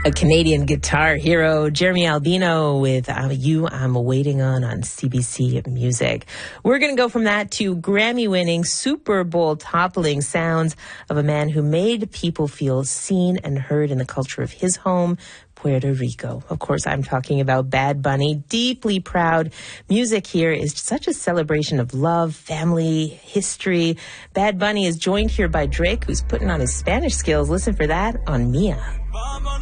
A Canadian guitar hero, Jeremy Albino, with You I'm Waiting on CBC Music. We're going to go from that to Grammy-winning, Super Bowl toppling sounds of a man who made people feel seen and heard in the culture of his home, Puerto Rico. Of course, I'm talking about Bad Bunny. Deeply proud. Music here is such a celebration of love, family, history. Bad Bunny is joined here by Drake, who's putting on his Spanish skills. Listen for that on Mia.